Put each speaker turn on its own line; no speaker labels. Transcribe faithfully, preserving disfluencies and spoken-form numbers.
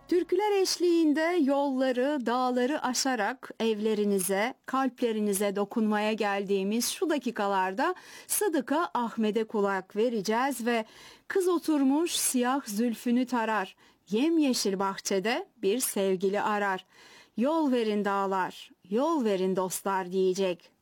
Türküler eşliğinde yolları, dağları aşarak evlerinize, kalplerinize dokunmaya geldiğimiz şu dakikalarda Sıdıka Ahmet'e kulak vereceğiz ve kız oturmuş siyah zülfünü tarar, yemyeşil bahçede bir sevgili arar. Yol verin dağlar, yol verin dostlar diyecek.